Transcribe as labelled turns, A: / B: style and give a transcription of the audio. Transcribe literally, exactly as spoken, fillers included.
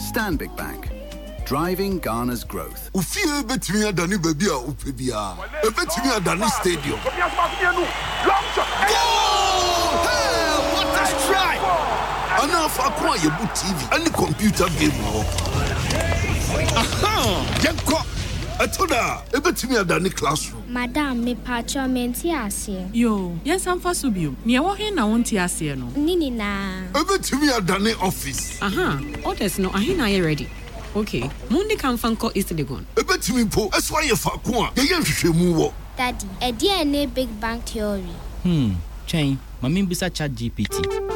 A: Stanbic Bank. Driving Ghana's growth.
B: Ufie betimi adani baby a upe bia. Ebetimi adani stadium.
C: Hey, what a strike!
B: Ana fa kwa yebu T V and computer game no. Aha! Yenko. Atoda, ebetimi adani classroom.
D: Madam, me pacho menti ase.
E: Yo, yes am fa so bio. Ne wo he na wonti ase no.
D: Nini na.
B: Ebetimi adani office.
F: Aha, orders no ahina ye ready. Okay, Mundi kan fanko East Legon.
B: Ebetimi po, eswa ye fa ko a, ye ye hwehwemu wo.
D: Daddy, e dia ne big bang theory.
G: Hmm, chain, mami bisa chat G P T.